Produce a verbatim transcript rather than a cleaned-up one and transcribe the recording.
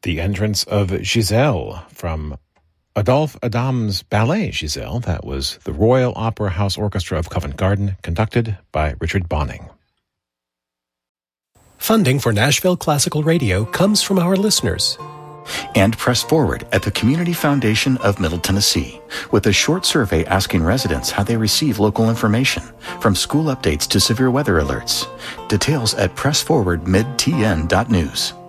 The entrance of Giselle from Adolphe Adam's ballet Giselle. That was the Royal Opera House Orchestra of Covent Garden, conducted by Richard Bonning. Funding for Nashville Classical Radio comes from our listeners. And Press Forward at the Community Foundation of Middle Tennessee, with a short survey asking residents how they receive local information, from school updates to severe weather alerts. Details at press forward mid t n dot news.